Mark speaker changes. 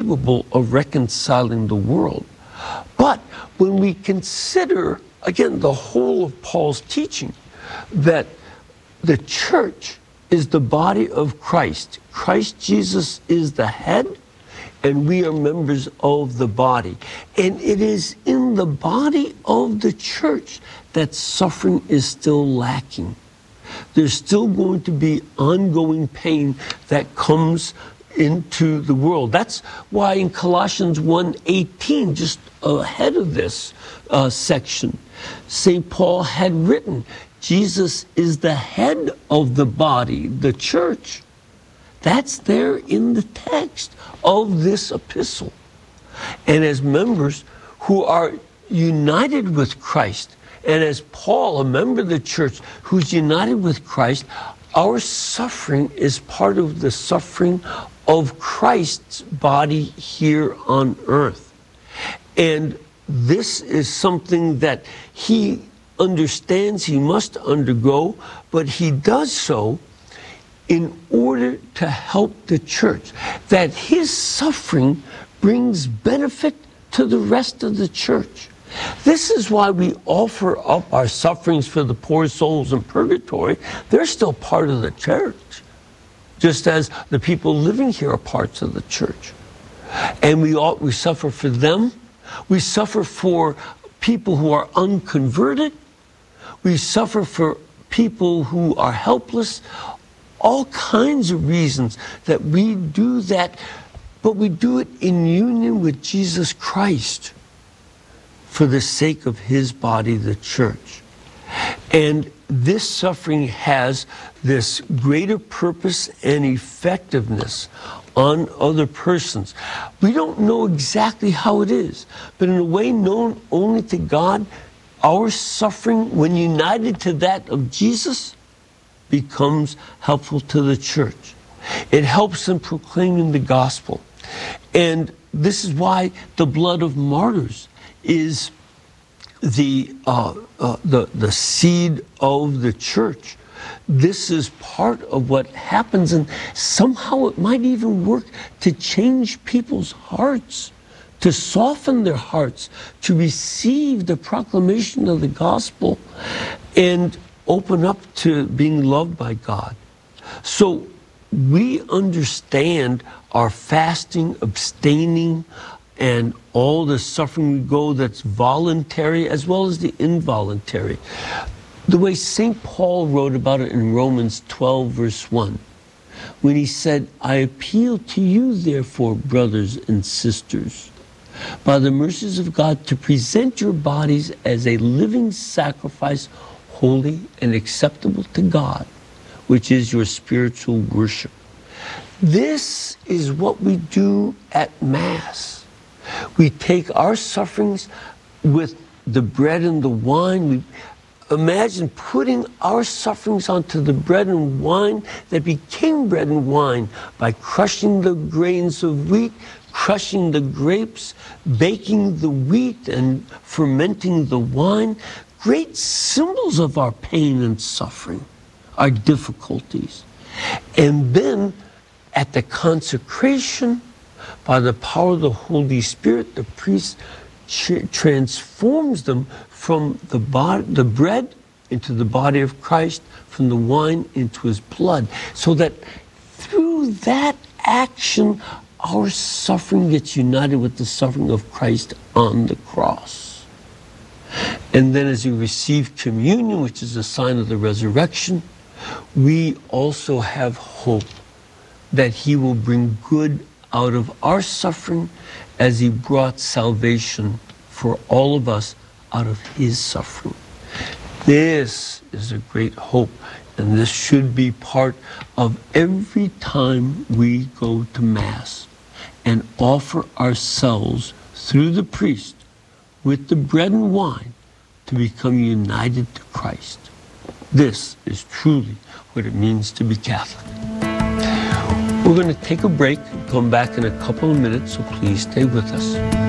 Speaker 1: capable of reconciling the world. But when we consider, again, the whole of Paul's teaching, that the church is the body of Christ. Christ Jesus is the head, and we are members of the body. And it is in the body of the church that suffering is still lacking. There's still going to be ongoing pain that comes into the world. That's why in Colossians 1:18, just ahead of this section, St. Paul had written, Jesus is the head of the body, the church. That's there in the text of this epistle. And as members who are united with Christ, and as Paul, a member of the church who's united with Christ, our suffering is part of the suffering of Christ's body here on earth. And this is something that he understands he must undergo, but he does so in order to help the church. That his suffering brings benefit to the rest of the church. This is why we offer up our sufferings for the poor souls in purgatory. They're still part of the church, just as the people living here are parts of the church. And we suffer for them. We suffer for people who are unconverted. We suffer for people who are helpless. All kinds of reasons that we do that, but we do it in union with Jesus Christ for the sake of his body, the church. And this suffering has this greater purpose and effectiveness on other persons. We don't know exactly how it is, but in a way known only to God, our suffering, when united to that of Jesus, becomes helpful to the church. It helps in proclaiming the gospel. And this is why the blood of martyrs is the seed of the church. This is part of what happens, and somehow it might even work to change people's hearts, to soften their hearts, to receive the proclamation of the gospel and open up to being loved by God. So we understand our fasting, abstaining, and all the suffering we go that's voluntary as well as the involuntary. The way St. Paul wrote about it in Romans 12, verse 1, when he said, I appeal to you, therefore, brothers and sisters, by the mercies of God, to present your bodies as a living sacrifice, holy and acceptable to God, which is your spiritual worship. This is what we do at Mass. We take our sufferings with the bread and the wine. We imagine putting our sufferings onto the bread and wine that became bread and wine by crushing the grains of wheat, crushing the grapes, baking the wheat, and fermenting the wine. Great symbols of our pain and suffering, our difficulties. And then at the consecration, by the power of the Holy Spirit, the priest transforms them from the bread into the body of Christ, from the wine into his blood, so that through that action, our suffering gets united with the suffering of Christ on the cross. And then as we receive communion, which is a sign of the resurrection, we also have hope that he will bring good out of our suffering as he brought salvation for all of us out of his suffering. This is a great hope, and this should be part of every time we go to Mass and offer ourselves through the priest with the bread and wine to become united to Christ. This is truly what it means to be Catholic. We're going to take a break and come back in a couple of minutes, so please stay with us.